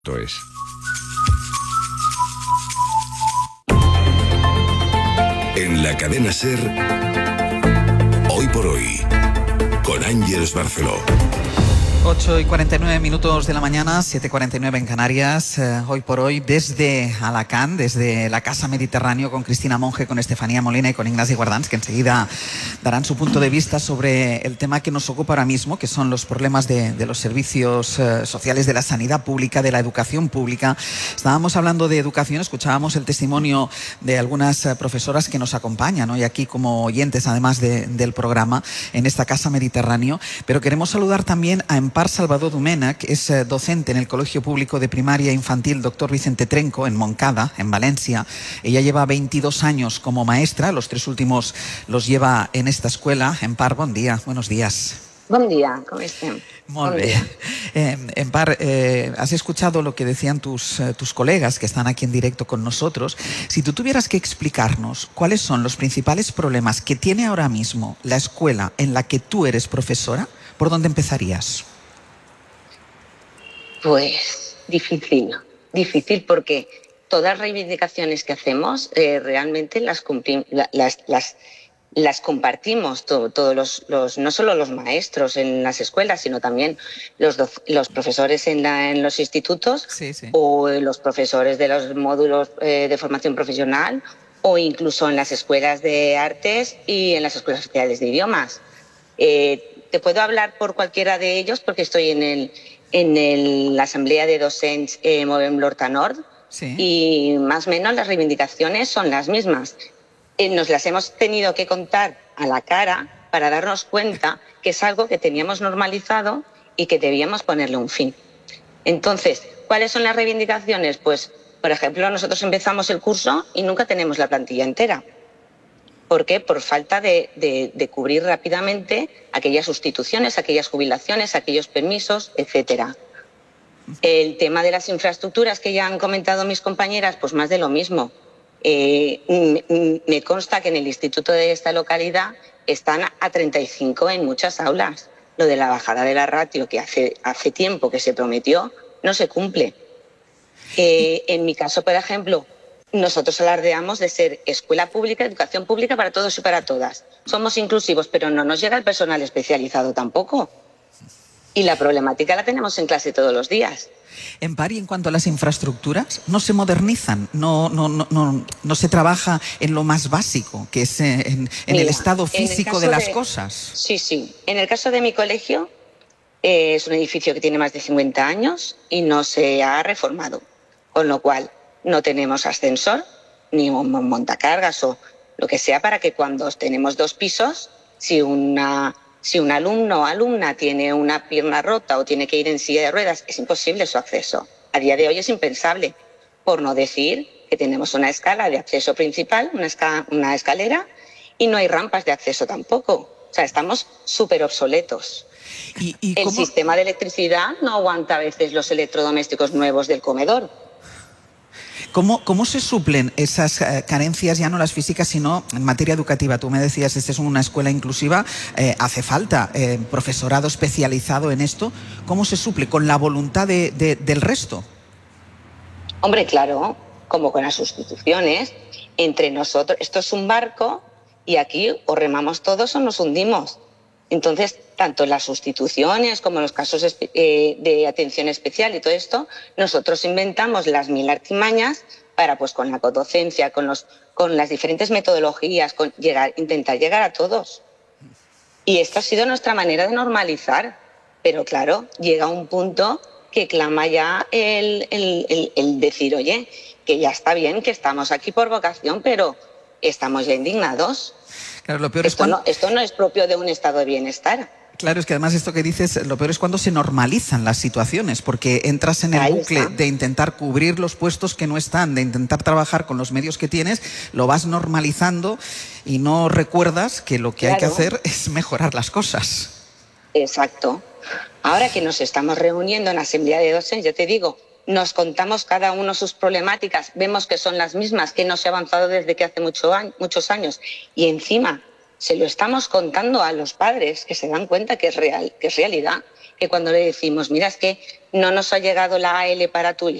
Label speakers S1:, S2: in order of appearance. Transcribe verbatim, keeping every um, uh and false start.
S1: Es. En la cadena SER, Hoy por Hoy, con Ángeles Barceló.
S2: ocho y cuarenta y nueve minutos de la mañana, siete y cuarenta y nueve en Canarias. Eh, hoy por hoy, desde Alacant, desde la Casa Mediterráneo, con Cristina Monge, con Estefanía Molina y con Ignasi Guardans, que enseguida darán su punto de vista sobre el tema que nos ocupa ahora mismo, que son los problemas de, de los servicios eh, sociales, de la sanidad pública, de la educación pública. Estábamos hablando de educación, escuchábamos el testimonio de algunas eh, profesoras que nos acompañan hoy aquí como oyentes, además de, del programa, en esta Casa Mediterráneo. Pero queremos saludar también a Empar Salvador Domènech, que es eh, docente en el Colegio Público de Primaria Infantil Doctor Vicente Trenco, en Montcada, en Valencia. Ella lleva veintidós años como maestra, los tres últimos los lleva en esta escuela. Empar, buen día, buenos días.
S3: Buen día, ¿cómo están?
S2: Muy bien. Eh, Empar, eh, has escuchado lo que decían tus, eh, tus colegas que están aquí en directo con nosotros. Si tú tuvieras que explicarnos cuáles son los principales problemas que tiene ahora mismo la escuela en la que tú eres profesora, ¿por dónde empezarías?
S3: Pues difícil, difícil porque todas las reivindicaciones que hacemos eh, realmente las, cumplim, las, las, las compartimos todos todo los, los, no solo los maestros en las escuelas, sino también los, do, los profesores en, la, en los institutos, sí, sí. O los profesores de los módulos eh, de formación profesional, o incluso en las escuelas de artes y en las escuelas oficiales de idiomas. Eh, te puedo hablar por cualquiera de ellos porque estoy en el en el, la Asamblea de Docents eh, Movem l'Horta Nord, sí. Y más o menos las reivindicaciones son las mismas. Eh, nos las hemos tenido que contar a la cara para darnos cuenta que es algo que teníamos normalizado y que debíamos ponerle un fin. Entonces, ¿cuáles son las reivindicaciones? Pues, por ejemplo, nosotros empezamos el curso y nunca tenemos la plantilla entera. ¿Por qué? Por falta de, de, de cubrir rápidamente aquellas sustituciones, aquellas jubilaciones, aquellos permisos, etcétera. El tema de las infraestructuras que ya han comentado mis compañeras, pues más de lo mismo. Eh, me consta que en el instituto de esta localidad están a treinta y cinco en muchas aulas. Lo de la bajada de la ratio, que hace, hace tiempo que se prometió, no se cumple. Eh, en mi caso, por ejemplo, nosotros alardeamos de ser escuela pública, educación pública para todos y para todas. Somos inclusivos, pero no nos llega el personal especializado tampoco. Y la problemática la tenemos en clase todos los días.
S2: Empar, y en cuanto a las infraestructuras, no se modernizan, no, no, no, no, no se trabaja en lo más básico, que es en, en Mira, el estado físico el de las de, cosas.
S3: Sí, sí. En el caso de mi colegio, eh, es un edificio que tiene más de cincuenta años y no se ha reformado. Con lo cual, no tenemos ascensor, ni un montacargas o lo que sea para que cuando tenemos dos pisos, si, una, si un alumno o alumna tiene una pierna rota o tiene que ir en silla de ruedas, es imposible su acceso. A día de hoy es impensable, por no decir que tenemos una escala de acceso principal, una, esca, una escalera, y no hay rampas de acceso tampoco. O sea, estamos súper obsoletos. ¿Y, y El cómo? sistema de electricidad no aguanta a veces los electrodomésticos nuevos del comedor.
S2: ¿Cómo, ¿Cómo se suplen esas eh, carencias, ya no las físicas, sino en materia educativa? Tú me decías, esta es una escuela inclusiva, eh, hace falta eh, profesorado especializado en esto. ¿Cómo se suple? ¿Con la voluntad de, de, del resto?
S3: Hombre, claro, como con las sustituciones, entre nosotros, esto es un barco y aquí o remamos todos o nos hundimos. Entonces, tanto las sustituciones como los casos eh, de atención especial y todo esto, nosotros inventamos las mil artimañas para, pues, con la codocencia, con, los, con las diferentes metodologías, con llegar, intentar llegar a todos. Y esta ha sido nuestra manera de normalizar. Pero claro, llega un punto que clama ya el, el, el, el decir, oye, que ya está bien, que estamos aquí por vocación, pero estamos ya indignados.
S2: Claro, lo peor
S3: esto,
S2: es cuando...
S3: no, esto no es propio de un estado de bienestar.
S2: Claro, es que además esto que dices, lo peor es cuando se normalizan las situaciones, porque entras en el Ahí bucle está. de intentar cubrir los puestos que no están, de intentar trabajar con los medios que tienes, lo vas normalizando y no recuerdas que lo que claro. hay que hacer es mejorar las cosas.
S3: Exacto. Ahora que nos estamos reuniendo en la Asamblea de Docentes, yo te digo, nos contamos cada uno sus problemáticas, vemos que son las mismas, que no se ha avanzado desde que hace mucho año, muchos años, y encima se lo estamos contando a los padres, que se dan cuenta que es real, que es realidad, que cuando le decimos, mira, es que no nos ha llegado la A L para tu hijo,